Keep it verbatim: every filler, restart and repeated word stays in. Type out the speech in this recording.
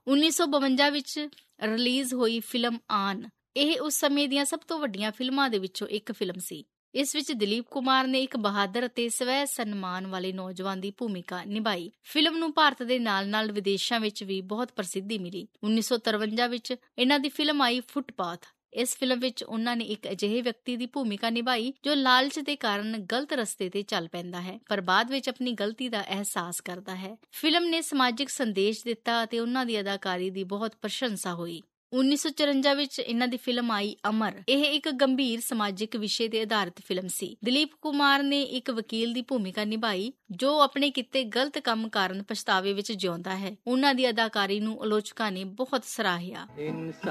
ਉੱਨੀ ਸੌ ਬਵੰਜਾ ਵਿੱਚ ਰਿਲੀਜ਼ ਹੋਈ ਫਿਲਮ ਆਨ ਇਹ ਉਸ ਸਮੇਂ ਦੀਆਂ ਸਭ ਤੋਂ ਵੱਡੀਆਂ ਫਿਲਮਾਂ ਦੇ ਵਿੱਚੋਂ ਇੱਕ ਫਿਲਮ ਸੀ। ਇਸ ਵਿੱਚ ਦਿਲੀਪ ਕੁਮਾਰ ਨੇ ਇੱਕ ਬਹਾਦਰ ਅਤੇ ਸਵੈ ਸਨਮਾਨ ਵਾਲੇ ਨੌਜਵਾਨ ਦੀ ਭੂਮਿਕਾ ਨਿਭਾਈ। ਫਿਲਮ ਨੂੰ ਭਾਰਤ ਦੇ ਨਾਲ-ਨਾਲ ਵਿਦੇਸ਼ਾਂ ਵਿੱਚ ਵੀ ਬਹੁਤ ਪ੍ਰਸਿੱਧੀ ਮਿਲੀ। ਉੱਨੀ ਸੌ ਤਰਵੰਜਾ ਵਿੱਚ ਇਹਨਾਂ ਦੀ ਫਿਲਮ ਆਈ ਫੁੱਟਪਾਥ। ਇਸ ਫਿਲਮ ਵਿੱਚ ਉਹਨਾਂ ਨੇ ਇੱਕ ਅਜਿਹੇ ਵਿਅਕਤੀ ਦੀ ਭੂਮਿਕਾ ਨਿਭਾਈ ਜੋ ਲਾਲਚ ਦੇ ਕਾਰਨ ਗਲਤ ਰਸਤੇ ਤੇ ਚੱਲ ਪੈਂਦਾ ਹੈ, ਪਰ ਬਾਅਦ ਵਿੱਚ ਆਪਣੀ ਗਲਤੀ ਦਾ ਅਹਿਸਾਸ ਕਰਦਾ ਹੈ। ਫਿਲਮ ਨੇ ਸਮਾਜਿਕ ਸੰਦੇਸ਼ ਦਿੱਤਾ ਅਤੇ ਉਹਨਾਂ ਦੀ ਅਦਾਕਾਰੀ ਦੀ ਬਹੁਤ ਪ੍ਰਸ਼ੰਸਾ ਹੋਈ। ਉੱਨੀ ਸੌ ਚੁਰੰਜਾ ਵਿੱਚ ਇਹਨਾਂ ਦੀ ਫਿਲਮ ਆਈ ਅਮਰ। ਇਹ ਇੱਕ ਗੰਭੀਰ ਸਮਾਜਿਕ ਵਿਸ਼ੇ ਤੇ ਆਧਾਰਿਤ ਫਿਲਮ ਸੀ। ਦਿਲੀਪ ਕੁਮਾਰ ਨੇ ਇੱਕ ਵਕੀਲ ਦੀ ਭੂਮਿਕਾ ਨਿਭਾਈ ਜੋ ਆਪਣੇ ਕੀਤੇ ਗਲਤ ਕੰਮ ਕਾਰਨ ਪਛਤਾਵੇ ਵਿੱਚ ਜਿਉਂਦਾ ਹੈ। ਉਹਨਾਂ ਦੀ ਅਦਾਕਾਰੀ ਨੂੰ ਆਲੋਚਕਾਂ ਨੇ ਬਹੁਤ ਸਰਾਹਿਆ।